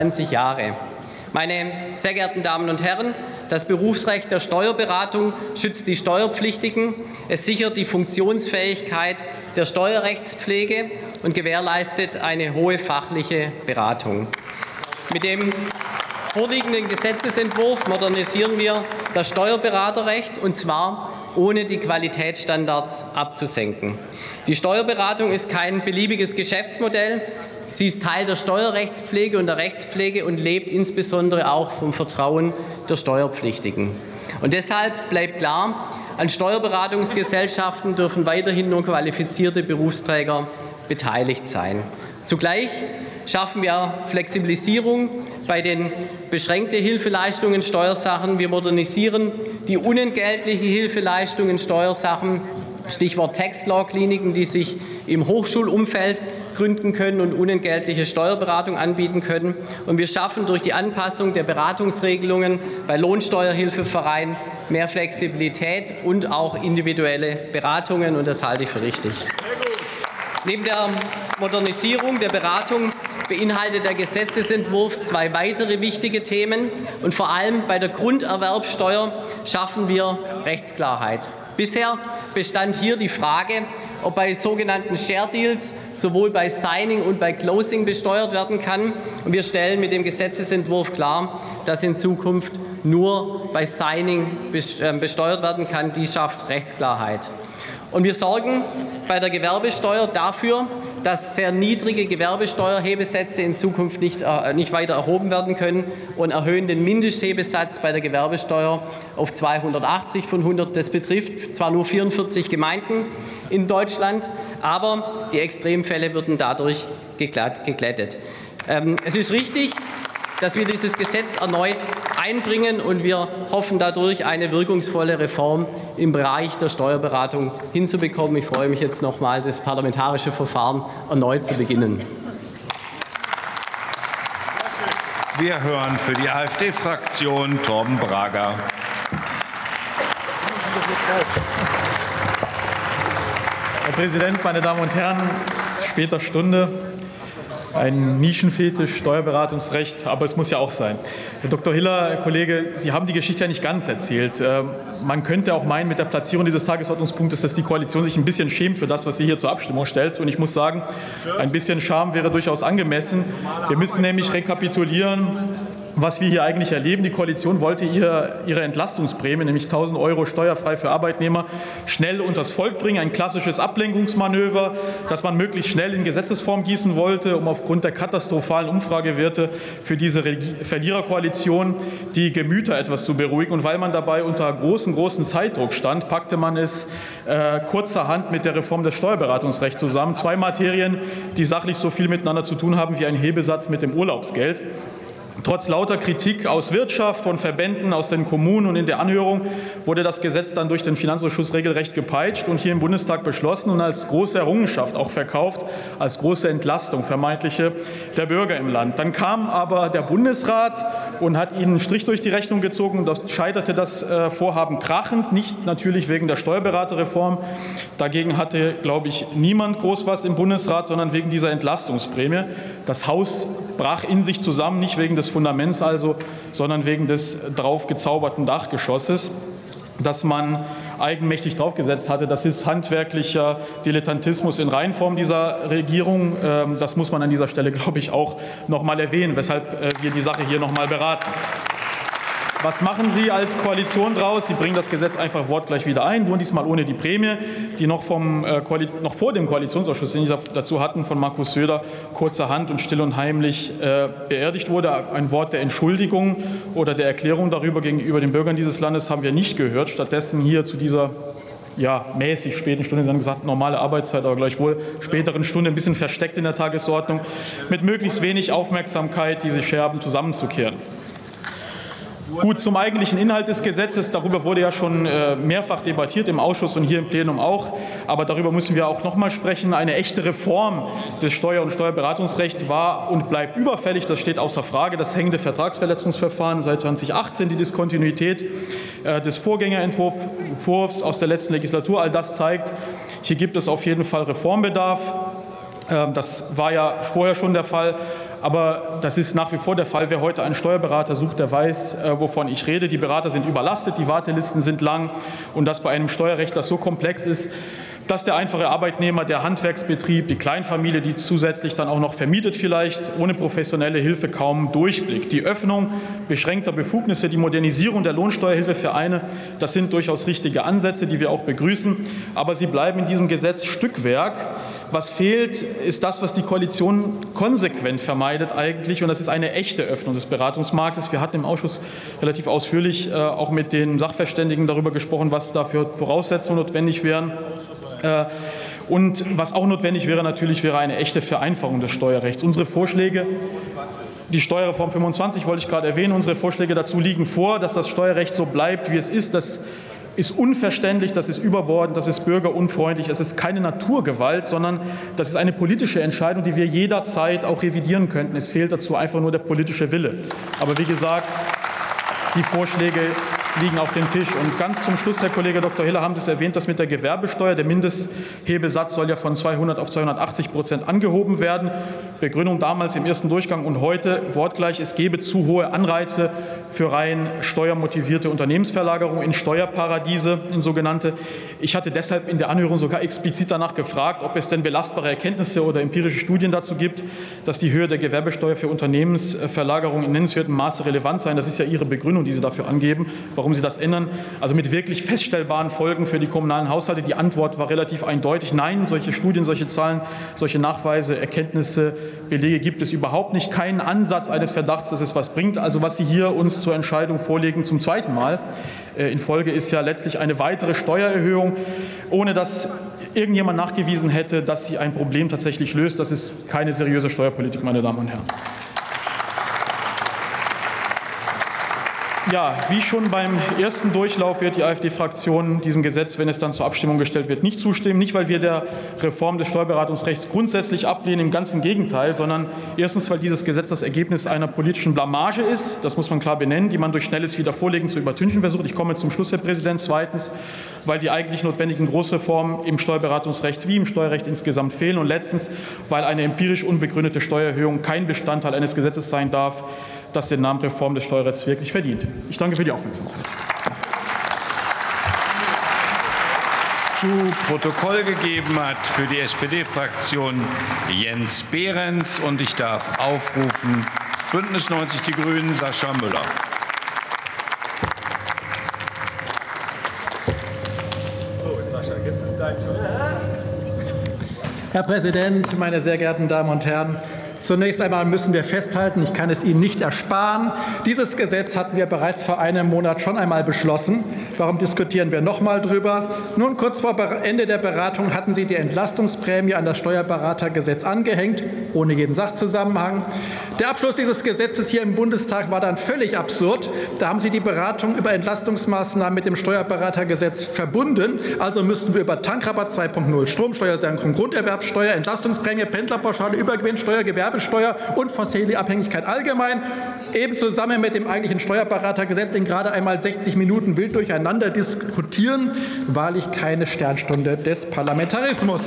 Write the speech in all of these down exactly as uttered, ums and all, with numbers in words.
zwanzig Jahre. Meine sehr geehrten Damen und Herren, das Berufsrecht der Steuerberatung schützt die Steuerpflichtigen, es sichert die Funktionsfähigkeit der Steuerrechtspflege und gewährleistet eine hohe fachliche Beratung. Mit dem vorliegenden Gesetzesentwurf modernisieren wir das Steuerberaterrecht, und zwar ohne die Qualitätsstandards abzusenken. Die Steuerberatung ist kein beliebiges Geschäftsmodell. Sie ist Teil der Steuerrechtspflege und der Rechtspflege und lebt insbesondere auch vom Vertrauen der Steuerpflichtigen. Und deshalb bleibt klar, an Steuerberatungsgesellschaften dürfen weiterhin nur qualifizierte Berufsträger beteiligt sein. Zugleich schaffen wir Flexibilisierung bei den beschränkten Hilfeleistungen in Steuersachen. Wir modernisieren die unentgeltliche Hilfeleistung in Steuersachen. Stichwort Tax Law Kliniken, die sich im Hochschulumfeld gründen können und unentgeltliche Steuerberatung anbieten können. Und wir schaffen durch die Anpassung der Beratungsregelungen bei Lohnsteuerhilfevereinen mehr Flexibilität und auch individuelle Beratungen, und das halte ich für richtig. Neben der Modernisierung der Beratung beinhaltet der Gesetzesentwurf zwei weitere wichtige Themen, und vor allem bei der Grunderwerbsteuer schaffen wir Rechtsklarheit. Bisher bestand hier die Frage, ob bei sogenannten Share Deals sowohl bei Signing und bei Closing besteuert werden kann. Und wir stellen mit dem Gesetzesentwurf klar, dass in Zukunft nur bei Signing besteuert werden kann. Dies schafft Rechtsklarheit. Und wir sorgen bei der Gewerbesteuer dafür, dass sehr niedrige Gewerbesteuerhebesätze in Zukunft nicht, äh, nicht weiter erhoben werden können, und erhöhen den Mindesthebesatz bei der Gewerbesteuer auf zweihundertachtzig von hundert. Das betrifft zwar nur vierundvierzig Gemeinden in Deutschland, aber die Extremfälle würden dadurch geglättet. Ähm, es ist richtig, dass wir dieses Gesetz erneut einbringen, und wir hoffen dadurch eine wirkungsvolle Reform im Bereich der Steuerberatung hinzubekommen. Ich freue mich jetzt noch mal, das parlamentarische Verfahren erneut zu beginnen. Wir hören für die AfD-Fraktion Torben Brager. Herr Präsident, meine Damen und Herren! Es ist später Stunde. Ein Nischenfetisch, Steuerberatungsrecht, aber es muss ja auch sein. Herr Doktor Hiller, Herr Kollege, Sie haben die Geschichte ja nicht ganz erzählt. Man könnte auch meinen, mit der Platzierung dieses Tagesordnungspunktes, dass die Koalition sich ein bisschen schämt für das, was sie hier zur Abstimmung stellt. Und ich muss sagen, ein bisschen Scham wäre durchaus angemessen. Wir müssen nämlich rekapitulieren, was wir hier eigentlich erleben. Die Koalition wollte ihre, ihre Entlastungsprämie, nämlich tausend Euro steuerfrei für Arbeitnehmer, schnell unters Volk bringen. Ein klassisches Ablenkungsmanöver, das man möglichst schnell in Gesetzesform gießen wollte, um aufgrund der katastrophalen Umfragewerte für diese Verliererkoalition die Gemüter etwas zu beruhigen. Und weil man dabei unter großen, großen Zeitdruck stand, packte man es äh, kurzerhand mit der Reform des Steuerberatungsrechts zusammen. Zwei Materien, die sachlich so viel miteinander zu tun haben wie ein Hebesatz mit dem Urlaubsgeld. Trotz lauter Kritik aus Wirtschaft, von Verbänden, aus den Kommunen und in der Anhörung wurde das Gesetz dann durch den Finanzausschuss regelrecht gepeitscht und hier im Bundestag beschlossen und als große Errungenschaft auch verkauft, als große Entlastung vermeintliche der Bürger im Land. Dann kam aber der Bundesrat und hat ihnen einen Strich durch die Rechnung gezogen, und dort scheiterte das Vorhaben krachend, nicht natürlich wegen der Steuerberaterreform. Dagegen hatte, glaube ich, niemand groß was im Bundesrat, sondern wegen dieser Entlastungsprämie. Das Haus brach in sich zusammen, nicht wegen des Fundaments also, sondern wegen des drauf gezauberten Dachgeschosses, das man eigenmächtig draufgesetzt hatte. Das ist handwerklicher Dilettantismus in Reinform dieser Regierung. Das muss man an dieser Stelle, glaube ich, auch noch mal erwähnen, weshalb wir die Sache hier noch mal beraten. Was machen Sie als Koalition draus? Sie bringen das Gesetz einfach wortgleich wieder ein, nur diesmal ohne die Prämie, die noch, vom, äh, noch vor dem Koalitionsausschuss, den Sie dazu hatten, von Markus Söder kurzerhand und still und heimlich äh, beerdigt wurde. Ein Wort der Entschuldigung oder der Erklärung darüber gegenüber den Bürgern dieses Landes haben wir nicht gehört. Stattdessen hier zu dieser ja, mäßig späten Stunde, Sie haben gesagt, normale Arbeitszeit, aber gleichwohl späteren Stunde, ein bisschen versteckt in der Tagesordnung, mit möglichst wenig Aufmerksamkeit diese Scherben zusammenzukehren. Gut, zum eigentlichen Inhalt des Gesetzes. Darüber wurde ja schon äh, mehrfach debattiert im Ausschuss und hier im Plenum auch. Aber darüber müssen wir auch noch mal sprechen. Eine echte Reform des Steuer- und Steuerberatungs-Rechts war und bleibt überfällig. Das steht außer Frage. Das hängende Vertragsverletzungsverfahren seit zweitausendachtzehn, die Diskontinuität äh, des Vorgängerentwurfs aus der letzten Legislatur. All das zeigt, hier gibt es auf jeden Fall Reformbedarf. Das war ja vorher schon der Fall. Aber das ist nach wie vor der Fall. Wer heute einen Steuerberater sucht, der weiß, wovon ich rede. Die Berater sind überlastet, die Wartelisten sind lang und das bei einem Steuerrecht, das so komplex ist, dass der einfache Arbeitnehmer, der Handwerksbetrieb, die Kleinfamilie, die zusätzlich dann auch noch vermietet vielleicht, ohne professionelle Hilfe kaum durchblickt. Die Öffnung beschränkter Befugnisse, die Modernisierung der Lohnsteuerhilfevereine, das sind durchaus richtige Ansätze, die wir auch begrüßen. Aber sie bleiben in diesem Gesetz Stückwerk. Was fehlt, ist das, was die Koalition konsequent vermeidet eigentlich. Und das ist eine echte Öffnung des Beratungsmarktes. Wir hatten im Ausschuss relativ ausführlich äh, auch mit den Sachverständigen darüber gesprochen, was da für Voraussetzungen notwendig wären. Und was auch notwendig wäre, natürlich wäre eine echte Vereinfachung des Steuerrechts. Unsere Vorschläge, die Steuerreform fünfundzwanzig wollte ich gerade erwähnen, unsere Vorschläge dazu liegen vor, dass das Steuerrecht so bleibt, wie es ist. Das ist unverständlich, das ist überbordend, das ist bürgerunfreundlich. Es ist keine Naturgewalt, sondern das ist eine politische Entscheidung, die wir jederzeit auch revidieren könnten. Es fehlt dazu einfach nur der politische Wille. Aber wie gesagt, die Vorschläge liegen auf dem Tisch. Und ganz zum Schluss, Herr Kollege Doktor Hiller, haben das erwähnt, dass mit der Gewerbesteuer der Mindesthebesatz soll ja von zweihundert auf zweihundertachtzig Prozent angehoben werden. Begründung damals im ersten Durchgang und heute wortgleich, es gebe zu hohe Anreize für rein steuermotivierte Unternehmensverlagerung in Steuerparadiese, in sogenannte. Ich hatte deshalb in der Anhörung sogar explizit danach gefragt, ob es denn belastbare Erkenntnisse oder empirische Studien dazu gibt, dass die Höhe der Gewerbesteuer für Unternehmensverlagerung in nennenswertem Maße relevant sei. Das ist ja Ihre Begründung, die Sie dafür angeben, warum Sie das ändern. Also mit wirklich feststellbaren Folgen für die kommunalen Haushalte. Die Antwort war relativ eindeutig. Nein, solche Studien, solche Zahlen, solche Nachweise, Erkenntnisse, Belege gibt es überhaupt nicht. Keinen Ansatz eines Verdachts, dass es was bringt. Also was Sie hier uns zur Entscheidung vorlegen zum zweiten Mal in Folge ist ja letztlich eine weitere Steuererhöhung, ohne dass irgendjemand nachgewiesen hätte, dass sie ein Problem tatsächlich löst. Das ist keine seriöse Steuerpolitik, meine Damen und Herren. Ja, wie schon beim ersten Durchlauf wird die AfD-Fraktion diesem Gesetz, wenn es dann zur Abstimmung gestellt wird, nicht zustimmen. Nicht, weil wir der Reform des Steuerberatungsrechts grundsätzlich ablehnen, im ganzen Gegenteil, sondern erstens, weil dieses Gesetz das Ergebnis einer politischen Blamage ist, das muss man klar benennen, die man durch schnelles Wiedervorlegen zu übertünchen versucht. Ich komme zum Schluss, Herr Präsident. Zweitens, weil die eigentlich notwendigen Großreformen im Steuerberatungsrecht wie im Steuerrecht insgesamt fehlen. Und letztens, weil eine empirisch unbegründete Steuererhöhung kein Bestandteil eines Gesetzes sein darf, das den Namen Reform des Steuerrechts wirklich verdient. Ich danke für die Aufmerksamkeit. Zu Protokoll gegeben hat für die S P D-Fraktion Jens Behrens. Und ich darf aufrufen Bündnis neunzig Die Grünen, Sascha Müller. So, Sascha, jetzt ist dein Turn. Herr Präsident, meine sehr geehrten Damen und Herren! Zunächst einmal müssen wir festhalten, ich kann es Ihnen nicht ersparen, dieses Gesetz hatten wir bereits vor einem Monat schon einmal beschlossen. Warum diskutieren wir noch mal drüber? Nun, kurz vor Ende der Beratung hatten Sie die Entlastungsprämie an das Steuerberatergesetz angehängt, ohne jeden Sachzusammenhang. Der Abschluss dieses Gesetzes hier im Bundestag war dann völlig absurd. Da haben Sie die Beratung über Entlastungsmaßnahmen mit dem Steuerberatergesetz verbunden. Also müssten wir über Tankrabatt zwei Punkt null, Stromsteuersenkung, Grunderwerbsteuer, Entlastungsprämie, Pendlerpauschale, Übergewinnsteuer, Gewerbesteuer und fossile Abhängigkeit allgemein eben zusammen mit dem eigentlichen Steuerberatergesetz in gerade einmal sechzig Minuten wild durcheinander diskutieren. Wahrlich keine Sternstunde des Parlamentarismus.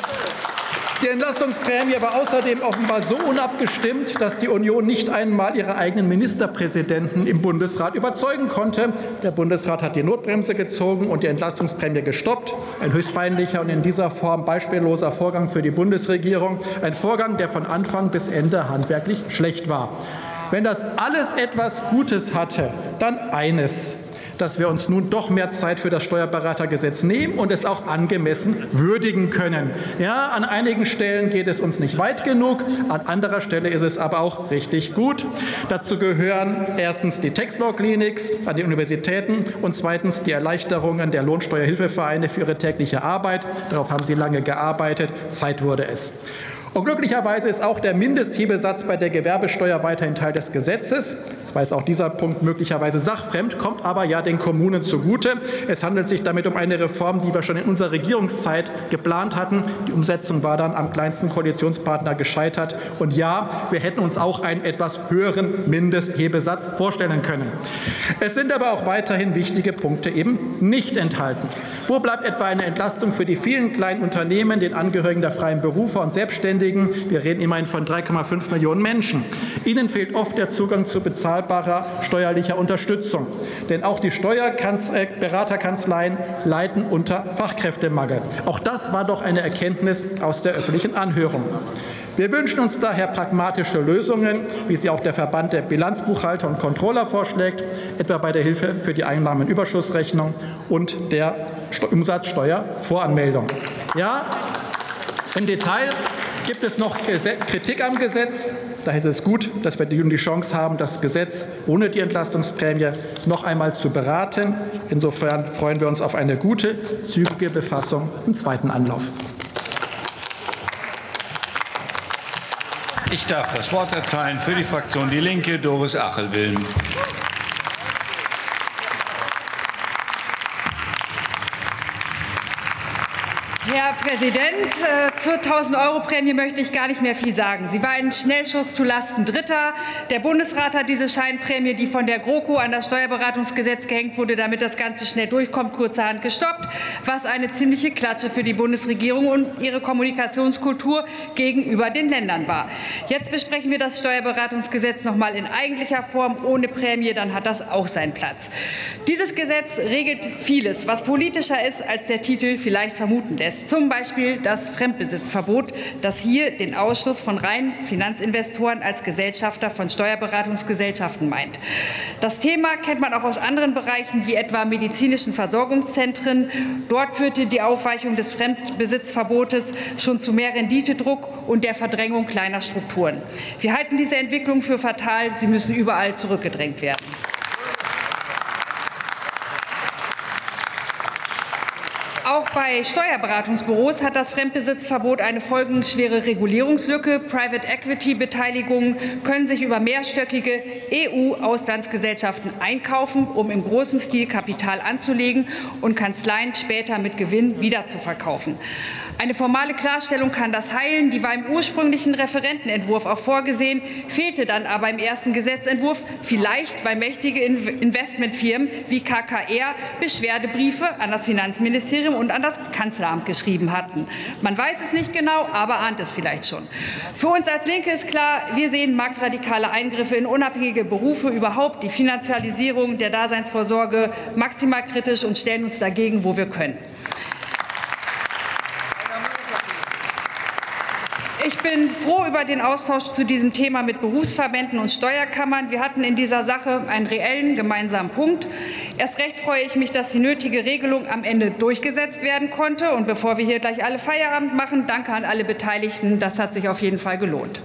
Die Entlastungsprämie war außerdem offenbar so unabgestimmt, dass die Union nicht einmal ihre eigenen Ministerpräsidenten im Bundesrat überzeugen konnte. Der Bundesrat hat die Notbremse gezogen und die Entlastungsprämie gestoppt. Ein höchst peinlicher und in dieser Form beispielloser Vorgang für die Bundesregierung. Ein Vorgang, der von Anfang bis Ende handwerklich schlecht war. Wenn das alles etwas Gutes hatte, dann eines: dass wir uns nun doch mehr Zeit für das Steuerberatergesetz nehmen und es auch angemessen würdigen können. Ja, an einigen Stellen geht es uns nicht weit genug, an anderer Stelle ist es aber auch richtig gut. Dazu gehören erstens die Tax-Law-Clinics an den Universitäten und zweitens die Erleichterungen der Lohnsteuerhilfevereine für ihre tägliche Arbeit. Darauf haben Sie lange gearbeitet. Zeit wurde es. Und glücklicherweise ist auch der Mindesthebesatz bei der Gewerbesteuer weiterhin Teil des Gesetzes. Zwar ist auch dieser Punkt möglicherweise sachfremd, kommt aber ja den Kommunen zugute. Es handelt sich damit um eine Reform, die wir schon in unserer Regierungszeit geplant hatten. Die Umsetzung war dann am kleinsten Koalitionspartner gescheitert. Und ja, wir hätten uns auch einen etwas höheren Mindesthebesatz vorstellen können. Es sind aber auch weiterhin wichtige Punkte eben nicht enthalten. Wo bleibt etwa eine Entlastung für die vielen kleinen Unternehmen, den Angehörigen der freien Berufer und Selbstständigen, Berufstätigen. Wir reden immerhin von drei Komma fünf Millionen Menschen. Ihnen fehlt oft der Zugang zu bezahlbarer steuerlicher Unterstützung. Denn auch die Steuerberaterkanzleien leiden unter Fachkräftemangel. Auch das war doch eine Erkenntnis aus der öffentlichen Anhörung. Wir wünschen uns daher pragmatische Lösungen, wie sie auch der Verband der Bilanzbuchhalter und Controller vorschlägt, etwa bei der Hilfe für die Einnahmenüberschussrechnung und der Umsatzsteuervoranmeldung. Ja, im Detail gibt es noch Kritik am Gesetz. Daher ist es gut, dass wir die Chance haben, das Gesetz ohne die Entlastungsprämie noch einmal zu beraten. Insofern freuen wir uns auf eine gute, zügige Befassung im zweiten Anlauf. Ich darf das Wort erteilen für die Fraktion Die Linke, Doris Achelwilm. Herr Präsident, zur tausend-Euro-Prämie möchte ich gar nicht mehr viel sagen. Sie war ein Schnellschuss zulasten Dritter. Der Bundesrat hat diese Scheinprämie, die von der GroKo an das Steuerberatungsgesetz gehängt wurde, damit das Ganze schnell durchkommt, kurzerhand gestoppt, was eine ziemliche Klatsche für die Bundesregierung und ihre Kommunikationskultur gegenüber den Ländern war. Jetzt besprechen wir das Steuerberatungsgesetz noch mal in eigentlicher Form ohne Prämie, dann hat das auch seinen Platz. Dieses Gesetz regelt vieles, was politischer ist, als der Titel vielleicht vermuten lässt. Zum Beispiel das Fremdbesitzverbot, das hier den Ausschluss von reinen Finanzinvestoren als Gesellschafter von Steuerberatungsgesellschaften meint. Das Thema kennt man auch aus anderen Bereichen, wie etwa medizinischen Versorgungszentren. Dort führte die Aufweichung des Fremdbesitzverbotes schon zu mehr Renditedruck und der Verdrängung kleiner Strukturen. Wir halten diese Entwicklung für fatal. Sie müssen überall zurückgedrängt werden. Auch bei Steuerberatungsbüros hat das Fremdbesitzverbot eine folgenschwere Regulierungslücke. Private Equity-Beteiligungen können sich über mehrstöckige E U-Auslandsgesellschaften einkaufen, um im großen Stil Kapital anzulegen und Kanzleien später mit Gewinn wiederzuverkaufen. Eine formale Klarstellung kann das heilen. Die war im ursprünglichen Referentenentwurf auch vorgesehen, fehlte dann aber im ersten Gesetzentwurf, vielleicht weil mächtige Investmentfirmen wie K K R Beschwerdebriefe an das Finanzministerium und an das Kanzleramt geschrieben hatten. Man weiß es nicht genau, aber ahnt es vielleicht schon. Für uns als Linke ist klar, wir sehen marktradikale Eingriffe in unabhängige Berufe, überhaupt die Finanzialisierung der Daseinsvorsorge maximal kritisch und stellen uns dagegen, wo wir können. Ich bin froh über den Austausch zu diesem Thema mit Berufsverbänden und Steuerkammern. Wir hatten in dieser Sache einen reellen gemeinsamen Punkt. Erst recht freue ich mich, dass die nötige Regelung am Ende durchgesetzt werden konnte. Und bevor wir hier gleich alle Feierabend machen, danke an alle Beteiligten. Das hat sich auf jeden Fall gelohnt.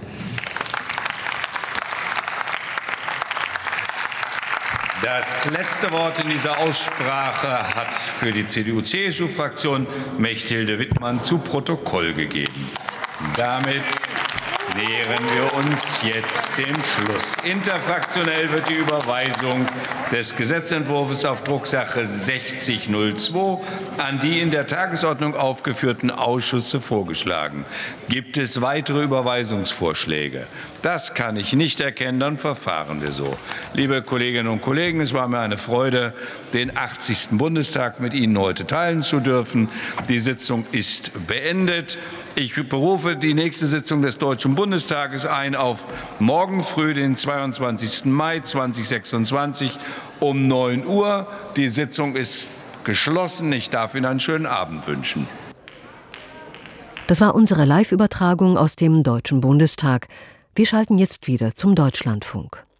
Das letzte Wort in dieser Aussprache hat für die C D U C S U-Fraktion Mechthilde Wittmann zu Protokoll gegeben. Damit nähern wir uns jetzt dem Schluss. Interfraktionell wird die Überweisung des Gesetzentwurfs auf Drucksache sechzig null zwei an die in der Tagesordnung aufgeführten Ausschüsse vorgeschlagen. Gibt es weitere Überweisungsvorschläge? Das kann ich nicht erkennen, dann verfahren wir so. Liebe Kolleginnen und Kollegen, es war mir eine Freude, den achtzigsten Bundestag mit Ihnen heute teilen zu dürfen. Die Sitzung ist beendet. Ich berufe die nächste Sitzung des Deutschen Bundestages ein auf morgen früh, den zweiundzwanzigsten Mai zweitausendsechsundzwanzig um neun Uhr. Die Sitzung ist geschlossen. Ich darf Ihnen einen schönen Abend wünschen. Das war unsere Live-Übertragung aus dem Deutschen Bundestag. Wir schalten jetzt wieder zum Deutschlandfunk.